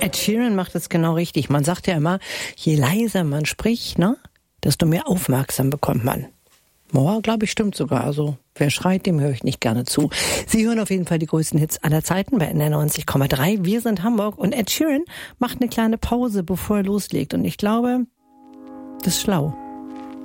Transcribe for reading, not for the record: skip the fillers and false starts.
Ed Sheeran macht es genau richtig. Man sagt ja immer, je leiser man spricht, ne, desto mehr aufmerksam bekommt man. Boah, glaube ich, stimmt sogar. Also, wer schreit, dem höre ich nicht gerne zu. Sie hören auf jeden Fall die größten Hits aller Zeiten bei NDR 90,3. Wir sind Hamburg und Ed Sheeran macht eine kleine Pause, bevor er loslegt. Und ich glaube, das ist schlau.